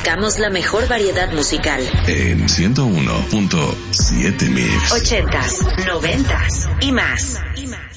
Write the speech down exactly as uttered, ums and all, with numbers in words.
buscamos la mejor variedad musical. En ciento uno punto siete Mix. Ochentas, noventas y más. Y más.